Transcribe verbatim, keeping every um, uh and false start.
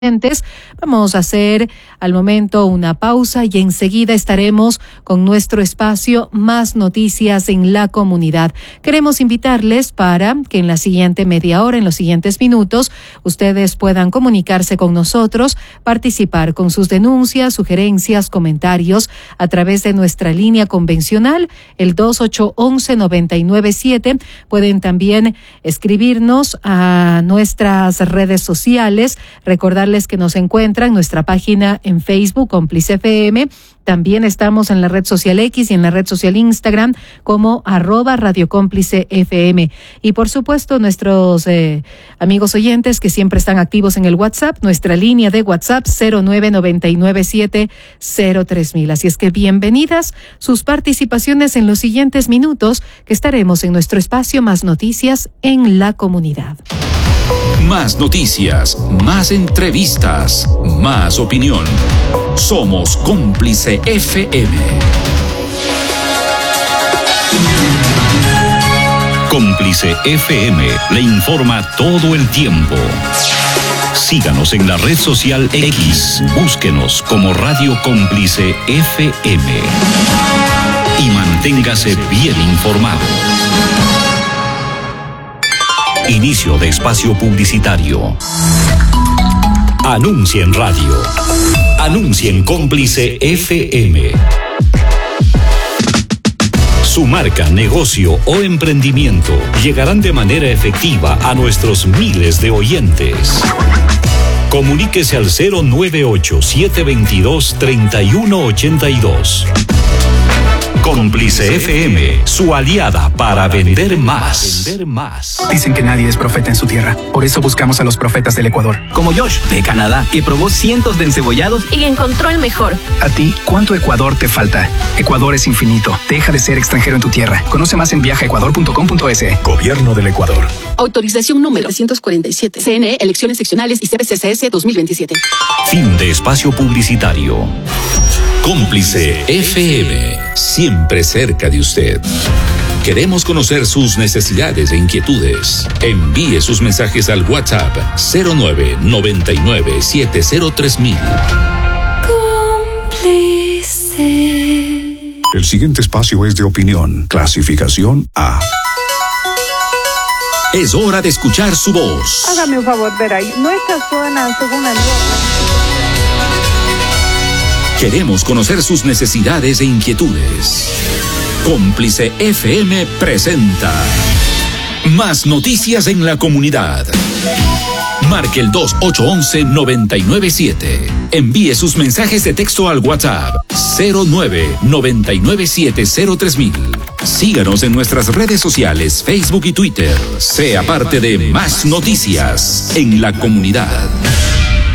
Vamos a hacer al momento una pausa y enseguida estaremos con nuestro espacio Más Noticias en la Comunidad. Queremos invitarles para que en la siguiente media hora, en los siguientes minutos, ustedes puedan comunicarse con nosotros, participar con sus denuncias, sugerencias, comentarios a través de nuestra línea convencional, el dos ocho once noventa y nueve siete. Pueden también escribirnos a nuestras redes sociales, recordar que nos encuentran en nuestra página en Facebook, Cómplice F M. También estamos en la red social X y en la red social Instagram como arroba Radio Cómplice F M. Y por supuesto, nuestros eh, amigos oyentes que siempre están activos en el WhatsApp, nuestra línea de WhatsApp cero nueve noventa y nueve siete cero tres mil. Así es que bienvenidas sus participaciones en los siguientes minutos que estaremos en nuestro espacio Más Noticias en la Comunidad. Más noticias, más entrevistas, más opinión. Somos Cómplice F M. Cómplice F M le informa todo el tiempo. Síganos en la red social X. Búsquenos como Radio Cómplice F M. Y manténgase bien informado. Inicio de espacio publicitario. Anuncia en radio. Anuncia en Cómplice F M. Su marca, negocio o emprendimiento llegarán de manera efectiva a nuestros miles de oyentes. Comuníquese al cero nueve ocho siete dos dos tres uno ocho dos. Cómplice F M, su aliada para vender más. Dicen que nadie es profeta en su tierra. Por eso buscamos a los profetas del Ecuador. Como Josh, de Canadá, que probó cientos de encebollados y encontró el mejor. A ti, ¿cuánto Ecuador te falta? Ecuador es infinito. Deja de ser extranjero en tu tierra. Conoce más en viaja ecuador punto com punto es. Gobierno del Ecuador. Autorización número trescientos cuarenta y siete. C N E, elecciones seccionales y C B C C S dos mil veintisiete. Fin de espacio publicitario. Cómplice F M, siempre cerca de usted. Queremos conocer sus necesidades e inquietudes. Envíe sus mensajes al WhatsApp cero nueve noventa y nueve siete cero tres mil. Cómplice. El siguiente espacio es de opinión. Clasificación A. Es hora de escuchar su voz. Hágame un favor, ver ahí. Nuestra zona, según el... Queremos conocer sus necesidades e inquietudes. Cómplice F M presenta Más Noticias en la Comunidad. Marque el dos ocho once noventa y nueve siete. Envíe sus mensajes de texto al WhatsApp cero nueve noventa y nueve siete cero tres mil. Síganos en nuestras redes sociales, Facebook y Twitter. Sea parte de Más Noticias en la Comunidad.